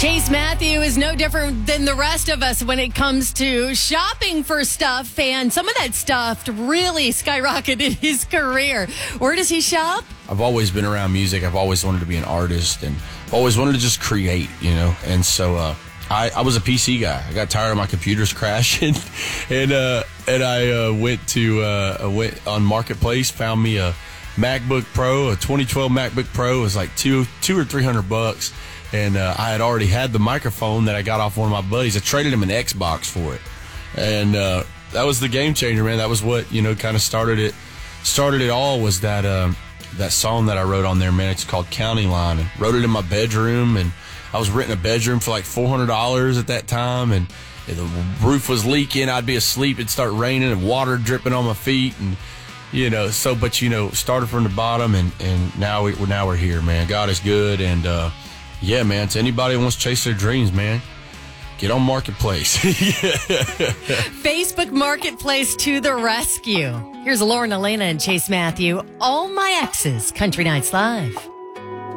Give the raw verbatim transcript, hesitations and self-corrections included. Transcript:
Chase Matthew is no different than the rest of us when it comes to shopping for stuff, and some of that stuff really skyrocketed his career. Where does he shop? I've always been around music. I've always wanted to be an artist, and I've always wanted to just create, you know. And so uh, I, I was a P C guy. I got tired of my computers crashing, and uh, and I uh, went to uh, I went on Marketplace, found me a MacBook Pro, a twenty twelve MacBook Pro. It was like two two or three hundred bucks. And uh, I had already had the microphone that I got off one of my buddies. I traded him an Xbox for it, and uh, that was the game changer, man. That was what, you know, kind of started it. Started it all was that um, that song that I wrote on there, man. It's called County Line, and wrote it in my bedroom. And I was renting a bedroom for like four hundred dollars at that time, and the roof was leaking. I'd be asleep, it'd start raining, and water dripping on my feet, and you know. So, but you know, started from the bottom, and and now we now we're here, man. God is good, and. Uh, Yeah, man, to anybody who wants to chase their dreams, man, get on Marketplace. Facebook Marketplace to the rescue. Here's Lauren Elena and Chase Matthew. All My Exes, Country Nights Live.